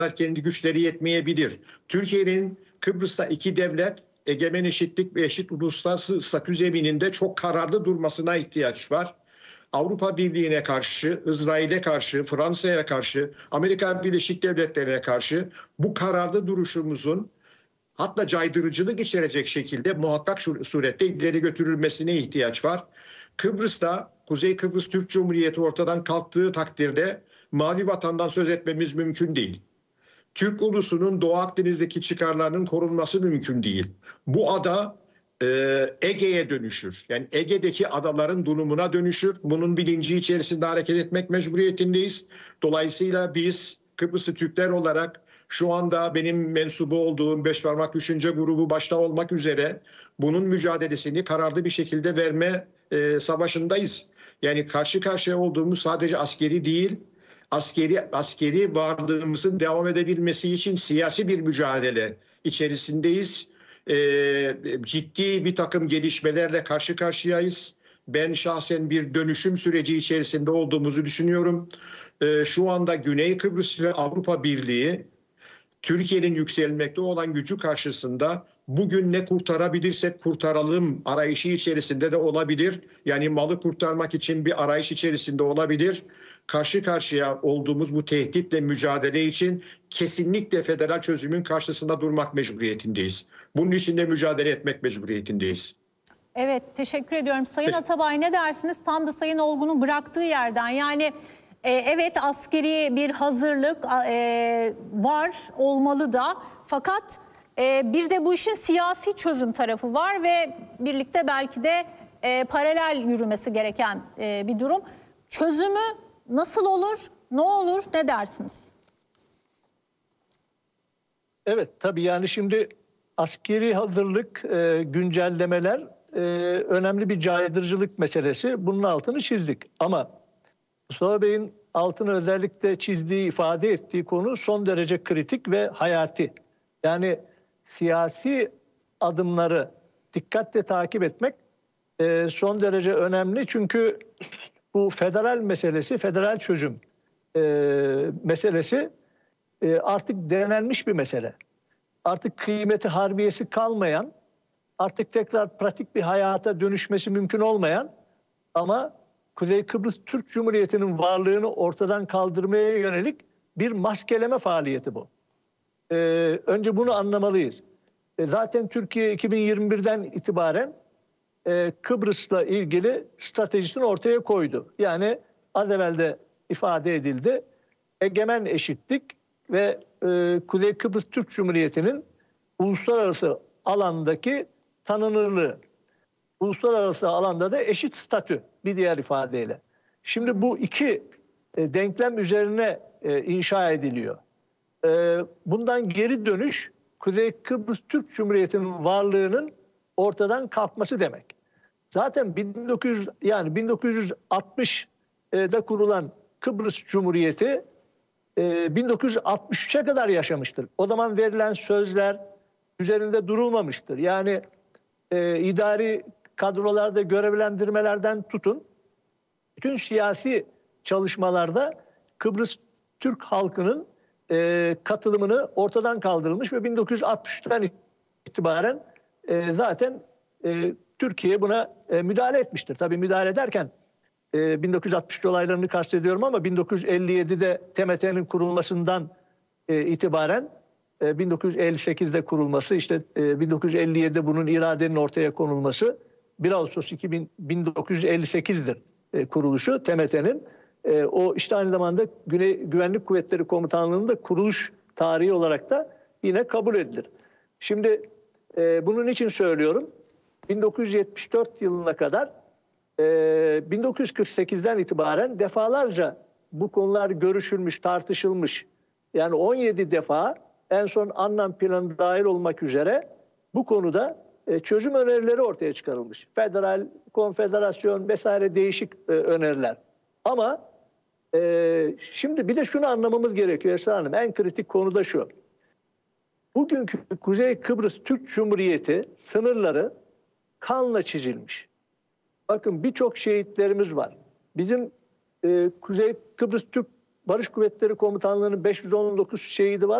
kendi güçleri yetmeyebilir. Türkiye'nin Kıbrıs'ta iki devlet, egemen eşitlik ve eşit uluslararası statü zemininde çok kararlı durmasına ihtiyaç var. Avrupa Birliği'ne karşı, İsrail'e karşı, Fransa'ya karşı, Amerika Birleşik Devletleri'ne karşı bu kararlı duruşumuzun hatta caydırıcılık içerecek şekilde muhakkak surette ileri götürülmesine ihtiyaç var. Kıbrıs'ta Kuzey Kıbrıs Türk Cumhuriyeti ortadan kalktığı takdirde mavi vatandan söz etmemiz mümkün değil. Türk ulusunun Doğu Akdeniz'deki çıkarlarının korunması mümkün değil. Bu ada Ege'ye dönüşür. Yani Ege'deki adaların durumuna dönüşür. Bunun bilinci içerisinde hareket etmek mecburiyetindeyiz. Dolayısıyla biz Kıbrıslı Türkler olarak şu anda benim mensubu olduğum Beşparmak Düşünce Grubu başta olmak üzere bunun mücadelesini kararlı bir şekilde verme savaşındayız. Yani karşı karşıya olduğumuz sadece askeri değil, askeri varlığımızın devam edebilmesi için siyasi bir mücadele içerisindeyiz. Ciddi bir takım gelişmelerle karşı karşıyayız. Ben şahsen bir dönüşüm süreci içerisinde olduğumuzu düşünüyorum. Şu anda Güney Kıbrıs ve Avrupa Birliği Türkiye'nin yükselmekte olan gücü karşısında bugün ne kurtarabilirsek kurtaralım arayışı içerisinde de olabilir. Yani malı kurtarmak için bir arayış içerisinde olabilir. Karşı karşıya olduğumuz bu tehditle mücadele için kesinlikle federal çözümün karşısında durmak mecburiyetindeyiz. Bunun için de mücadele etmek mecburiyetindeyiz. Evet, teşekkür ediyorum. Sayın Atabay, ne dersiniz? Tam da Sayın Olgun'un bıraktığı yerden, yani evet, askeri bir hazırlık var, olmalı da, fakat bir de bu işin siyasi çözüm tarafı var ve birlikte belki de paralel yürümesi gereken bir durum. Çözümü nasıl olur, ne olur, ne dersiniz? Evet, tabii yani şimdi askeri hazırlık, güncellemeler önemli bir caydırıcılık meselesi. Bunun altını çizdik. Ama Mustafa Bey'in altını özellikle çizdiği, ifade ettiği konu son derece kritik ve hayati. Yani siyasi adımları dikkatle takip etmek son derece önemli. Çünkü bu federal meselesi, federal çözüm meselesi artık denenmiş bir mesele. Artık kıymeti harbiyesi kalmayan, artık tekrar pratik bir hayata dönüşmesi mümkün olmayan ama Kuzey Kıbrıs Türk Cumhuriyeti'nin varlığını ortadan kaldırmaya yönelik bir maskeleme faaliyeti bu. Önce bunu anlamalıyız. Zaten Türkiye 2021'den itibaren Kıbrıs'la ilgili stratejisini ortaya koydu. Yani az evvel de ifade edildi. Egemen eşitlik ve Kuzey Kıbrıs Türk Cumhuriyeti'nin uluslararası alandaki tanınırlığı. Uluslararası alanda da eşit statü, bir diğer ifadeyle. Şimdi bu iki denklem üzerine inşa ediliyor. Bundan geri dönüş Kuzey Kıbrıs Türk Cumhuriyeti'nin varlığının ortadan kalkması demek. Zaten 1960'da kurulan Kıbrıs Cumhuriyeti 1963'e kadar yaşamıştır. O zaman verilen sözler üzerinde durulmamıştır. Yani idari kadrolarda görevlendirmelerden tutun, bütün siyasi çalışmalarda Kıbrıs Türk halkının katılımını ortadan kaldırılmış ve 1960'tan itibaren zaten Türkiye buna müdahale etmiştir. Tabii müdahale ederken 1960 olaylarını kastediyorum ama 1957'de TMT'nin kurulmasından itibaren 1958'de kurulması, işte 1957'de bunun iradenin ortaya konulması, 1 Ağustos 1958'dir kuruluşu TMT'nin. O işte aynı zamanda Güney Güvenlik Kuvvetleri Komutanlığı'nın da kuruluş tarihi olarak da yine kabul edilir. Şimdi bunun için söylüyorum, 1974 yılına kadar 1948'den itibaren defalarca bu konular görüşülmüş, tartışılmış. Yani 17 defa, en son Annan Planı dahil olmak üzere bu konuda çözüm önerileri ortaya çıkarılmış. Federal, konfederasyon vesaire değişik öneriler. Ama şimdi bir de şunu anlamamız gerekiyor Esra Hanım. En kritik konu da şu. Bugünkü Kuzey Kıbrıs Türk Cumhuriyeti sınırları kanla çizilmiş. Bakın birçok şehitlerimiz var. Bizim Kuzey Kıbrıs Türk Barış Kuvvetleri Komutanlığı'nın 519 şehidi var.